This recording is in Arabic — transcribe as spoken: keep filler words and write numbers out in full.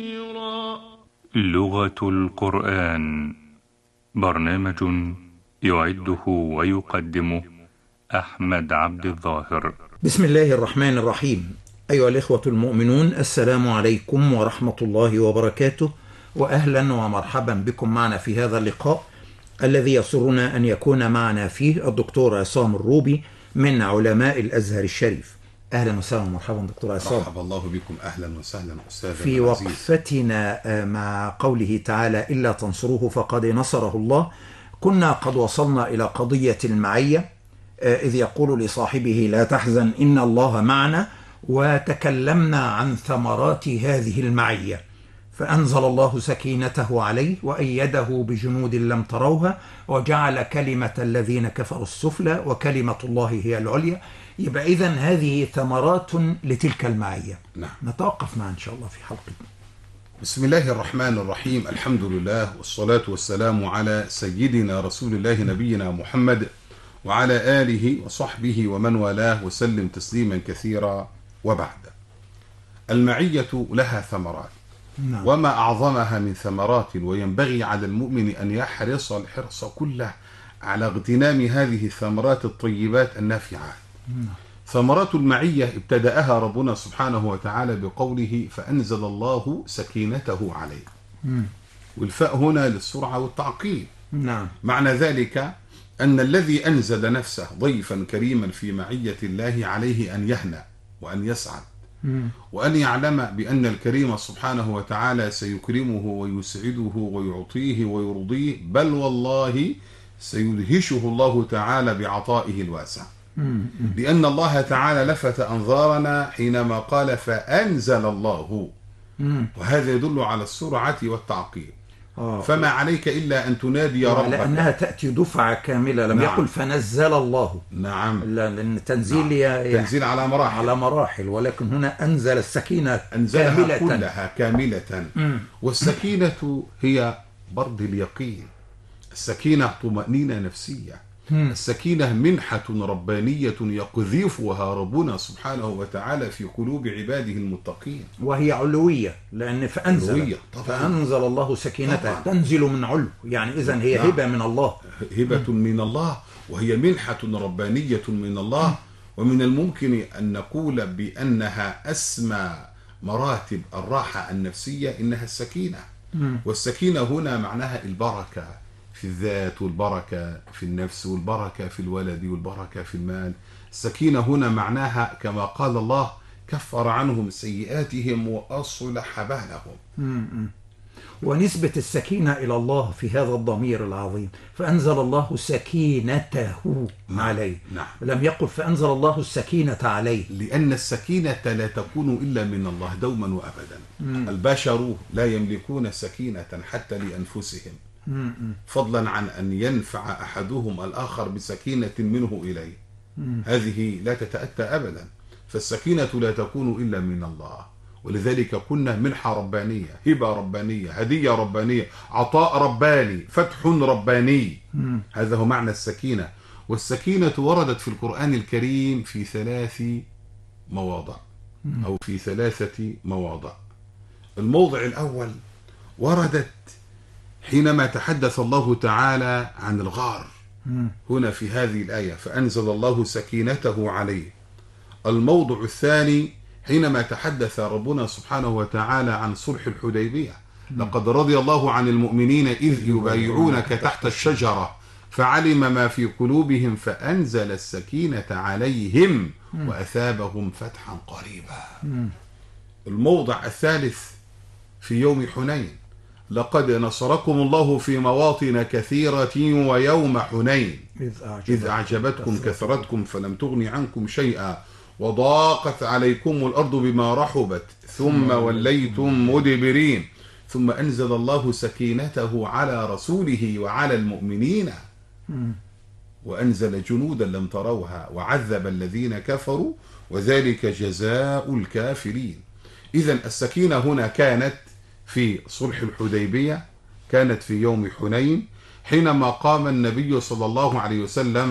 لغة القرآن، برنامج يعده ويقدمه أحمد عبد الظاهر. بسم الله الرحمن الرحيم. أيها الإخوة المؤمنون، السلام عليكم ورحمة الله وبركاته، وأهلا ومرحبا بكم معنا في هذا اللقاء الذي يسرنا أن يكون معنا فيه الدكتور عصام الروبي من علماء الأزهر الشريف. أهلا وسهلا ومرحبا دكتور عصام. مرحبا الله بكم، أهلا وسهلا أستاذ في وقفتنا مع قوله تعالى إلا تنصروه فقد نصره الله، كنا قد وصلنا إلى قضية المعية، إذ يقول لصاحبه لا تحزن إن الله معنا، وتكلمنا عن ثمرات هذه المعية، فأنزل الله سكينته عليه وأيده بجنود لم تروها وجعل كلمة الذين كفروا السفلى وكلمة الله هي العليا. يبقى إذن هذه ثمرات لتلك المعية. نعم. نتوقف معا إن شاء الله في حلقة. بسم الله الرحمن الرحيم، الحمد لله والصلاة والسلام على سيدنا رسول الله نبينا محمد وعلى آله وصحبه ومن والاه وسلم تسليما كثيرا. وبعد، المعية لها ثمرات. نعم. وما أعظمها من ثمرات، وينبغي على المؤمن أن يحرص الحرص كله على اغتنام هذه الثمرات الطيبات النافعات. نعم. ثمرات المعية ابتدأها ربنا سبحانه وتعالى بقوله فأنزل الله سكينته عليه. نعم. والفاء هنا للسرعة والتعقيب. نعم. معنى ذلك أن الذي أنزل نفسه ضيفا كريما في معية الله عليه أن يهنأ وأن يسعد، وأن يعلم بأن الكريم سبحانه وتعالى سيكرمه ويسعده ويعطيه ويرضيه، بل والله سيدهشه الله تعالى بعطائه الواسع، لأن الله تعالى لفت أنظارنا حينما قال فأنزل الله، وهذا يدل على السرعة والتعقيب. آه. فما عليك إلا أن تنادي ربك، لأنها تأتي دفعة كاملة. لم نعم. يقل فنزل الله. نعم. لأن التنزيل نعم. ي... تنزيل على مراحل على مراحل، ولكن هنا أنزل السكينة أنزلها كاملة كلها كاملة. م. والسكينة هي برد اليقين، السكينة طمأنينة نفسية، م. السكينة منحة ربانية يقذفها ربنا سبحانه وتعالى في قلوب عباده المتقين، وهي علوية، لأن فأنزل علوية. فأنزل الله سكينته تنزل من علو، يعني إذن هي هبة من الله، هبة من الله، وهي منحة ربانية من الله. ومن الممكن أن نقول بأنها أسمى مراتب الراحة النفسية إنها السكينة. والسكينة هنا معناها البركة في الذات، والبركة في النفس، والبركة في الولد، والبركة في المال. السكينة هنا معناها كما قال الله كفر عنهم سيئاتهم وأصلح بالهم. ونسبة السكينة إلى الله في هذا الضمير العظيم، فأنزل الله سكينته عليه. نعم. لم يقل فأنزل الله السكينة عليه، لأن السكينة لا تكون إلا من الله دوما وأبدا. مم. البشر لا يملكون سكينة حتى لأنفسهم، مم. فضلا عن أن ينفع أحدهم الآخر بسكينة منه إليه. مم. هذه لا تتأتى أبدا، فالسكينة لا تكون إلا من الله. ولذلك كنا منحة ربانية، هبة ربانية، هدية ربانية، عطاء رباني، فتح رباني. مم. هذا هو معنى السكينة. والسكينة وردت في القرآن الكريم في ثلاث مواضع، مم. أو في ثلاثة مواضع. الموضع الأول وردت حينما تحدث الله تعالى عن الغار. مم. هنا في هذه الآية فأنزل الله سكينته عليه. الموضع الثاني حينما تحدث ربنا سبحانه وتعالى عن صلح الحديبية، لقد رضي الله عن المؤمنين إذ يبايعونك تحت الشجرة فعلم ما في قلوبهم فأنزل السكينة عليهم وأثابهم فتحا قريبا. الموضع الثالث في يوم حنين، لقد نصركم الله في مواطن كثيرة ويوم حنين إذ أعجبتكم كثرتكم فلم تغن عنكم شيئا وضاقت عليكم الأرض بما رحبت ثم وليتم مدبرين ثم أنزل الله سكينته على رسوله وعلى المؤمنين وأنزل جنودا لم تروها وعذب الذين كفروا وذلك جزاء الكافرين. إذن السكينة هنا كانت في صلح الحديبية، كانت في يوم حنين حينما قام النبي صلى الله عليه وسلم